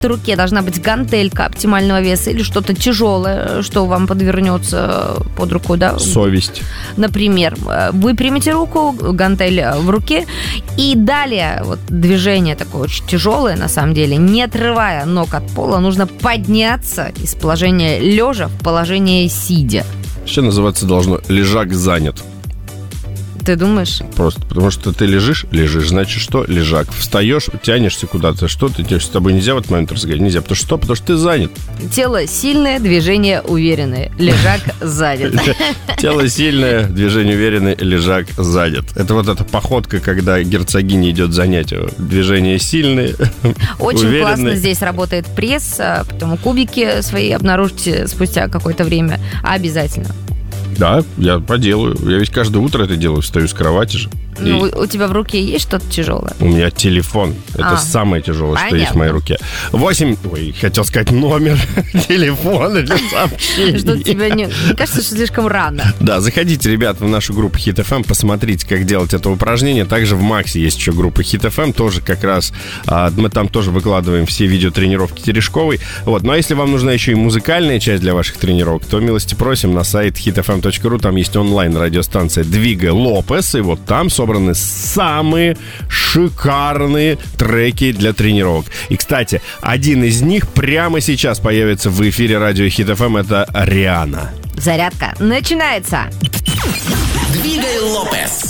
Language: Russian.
руке должна быть гантелька оптимального веса или что-то тяжелое, что вам подвернется под руку, да? Совесть. Например, вы примете руку, гантель в руке, и далее вот движение такое очень тяжелое, на самом деле, не отрывая ног от пола, нужно подняться из положения лежа в положение сидя. Еще называться должно «лежак занят». Ты думаешь? Просто потому что ты лежишь, значит что? Лежак. Встаешь, тянешься куда-то, что ты тянешься, с тобой нельзя в этот момент разговаривать, нельзя. Потому что что? Потому что ты занят. Тело сильное, движение уверенное. Лежак занят. Тело сильное, движение уверенное, лежак занят. Это вот эта походка, когда герцогиня идет занять. Движение сильное, очень уверенное. Классно здесь работает пресс, потом кубики свои обнаружите спустя какое-то время. Обязательно. Да, я поделаю. Я ведь каждое утро это делаю, встаю с кровати же. Ну, у тебя в руке есть что-то тяжелое? У меня телефон. Это самое тяжелое, что есть в моей руке. 8... Ой, хотел сказать номер телефона для сообщений. Что тебе не кажется, что слишком рано? Да, заходите, ребята, в нашу группу Hit FM, посмотрите, как делать это упражнение. Также в Максе есть еще группа Hit FM, тоже как раз мы там тоже выкладываем все видеотренировки Терешковой. Вот. Ну а если вам нужна еще и музыкальная часть для ваших тренировок, то милости просим на сайт hitfm.ru. Там есть онлайн-радиостанция Двигай Лопес, и вот там собраны самые шикарные треки для тренировок. И, кстати, один из них прямо сейчас появится в эфире радио Hit FM. Это Риhanna. Зарядка начинается. Двигай Лопес.